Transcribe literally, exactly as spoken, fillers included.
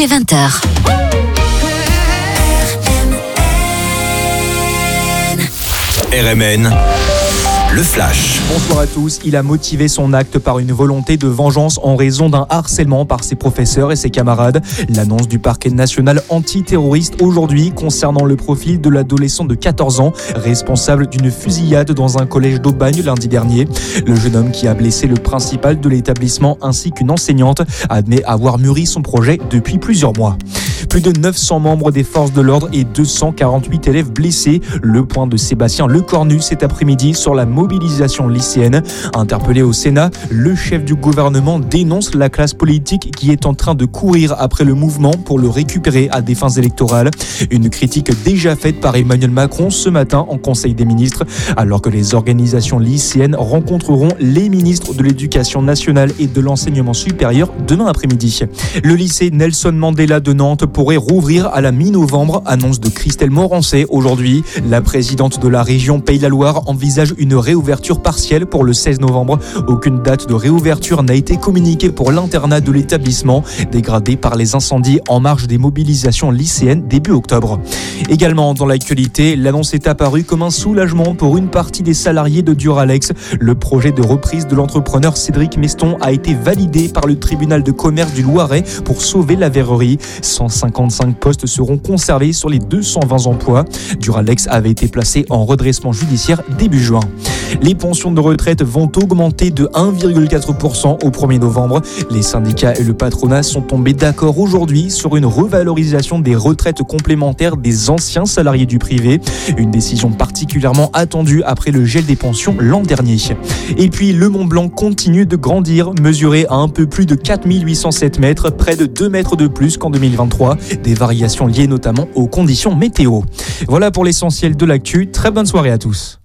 il est vingt heures. R M N, le flash. Bonsoir à tous. Il a motivé son acte par une volonté de vengeance en raison d'un harcèlement par ses professeurs et ses camarades. L'annonce du parquet national antiterroriste aujourd'hui concernant le profil de l'adolescent de quatorze ans, responsable d'une fusillade dans un collège d'Aubagne lundi dernier. Le jeune homme qui a blessé le principal de l'établissement ainsi qu'une enseignante admet avoir mûri son projet depuis plusieurs mois. Plus de neuf cents membres des forces de l'ordre et deux cent quarante-huit élèves blessés. Le point de Sébastien Lecornu cet après-midi sur la mobilisation lycéenne. Interpellé au Sénat, le chef du gouvernement dénonce la classe politique qui est en train de courir après le mouvement pour le récupérer à des fins électorales. Une critique déjà faite par Emmanuel Macron ce matin en Conseil des ministres, alors que les organisations lycéennes rencontreront les ministres de l'Éducation nationale et de l'enseignement supérieur demain après-midi. Le lycée Nelson Mandela de Nantes pourrait rouvrir à la mi-novembre, annonce de Christelle Morancet aujourd'hui. La présidente de la région Pays de la Loire envisage une réouverture partielle pour le seize novembre. Aucune date de réouverture n'a été communiquée pour l'internat de l'établissement, dégradé par les incendies en marge des mobilisations lycéennes début octobre. Également dans l'actualité, l'annonce est apparue comme un soulagement pour une partie des salariés de Duralex. Le projet de reprise de l'entrepreneur Cédric Meston a été validé par le tribunal de commerce du Loiret pour sauver la verrerie. cent cinquante-cinq postes seront conservés sur les deux cent vingt emplois. Duralex avait été placé en redressement judiciaire début juin. Les pensions de retraite vont augmenter de un virgule quatre pour cent au premier novembre. Les syndicats et le patronat sont tombés d'accord aujourd'hui sur une revalorisation des retraites complémentaires des anciens salariés du privé. Une décision particulièrement attendue après le gel des pensions l'an dernier. Et puis le Mont Blanc continue de grandir, mesuré à un peu plus de quatre mille huit cent sept mètres, près de deux mètres de plus qu'en deux mille vingt-trois. Des variations liées notamment aux conditions météo. Voilà pour l'essentiel de l'actu. Très bonne soirée à tous.